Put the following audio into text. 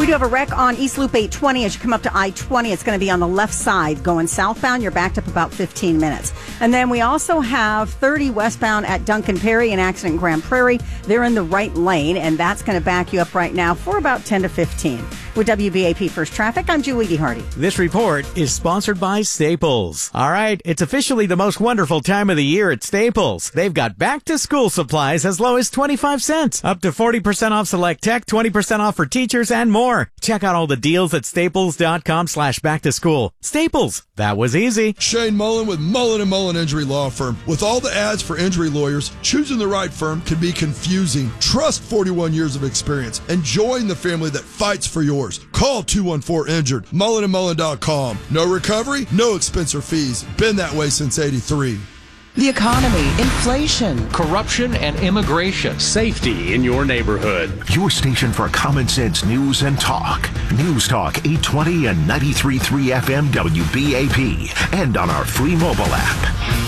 do have a wreck on East Loop 820 as you come up to I-20. It's going to be on the left side going southbound. You're backed up about 15 minutes. And then we also have 30 westbound at Duncan Perry, an accident in Grand Prairie. They're in the right lane, and that's going to back you up right now for about 10 to 15. With WBAP First Traffic, I'm Julie Hardy. This report is sponsored by Staples. All right, it's officially the most wonderful time of the year at Staples. They've got back-to-school supplies as low as 25 cents, up to 40% off select tech, 20% off for teachers, and more. Check out all the deals at staples.com/back-to-school. Staples, that was easy. Shane Mullen with Mullen & Mullen Injury Law Firm. With all the ads for injury lawyers, choosing the right firm can be confusing. Trust 41 years of experience and join the family that fights for yours. Call 214-INJURED, mullenandmullen.com. No recovery, no expense or fees. Been that way since 83. The economy, inflation, corruption and immigration, safety in your neighborhood. Your station for common sense news and talk. News Talk 820 and 93.3 FM WBAP. And on our free mobile app.